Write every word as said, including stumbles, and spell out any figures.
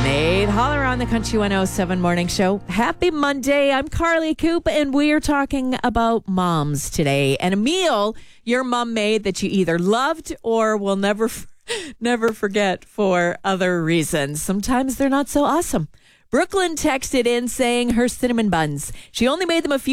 Nate Holler on the Country one oh seven Morning Show. Happy Monday. I'm Carly Coop, and we're talking about moms today and a meal your mom made that you either loved or will never, never forget for other reasons. Sometimes they're not so awesome. Brooklyn texted in saying her cinnamon buns. She only made them a few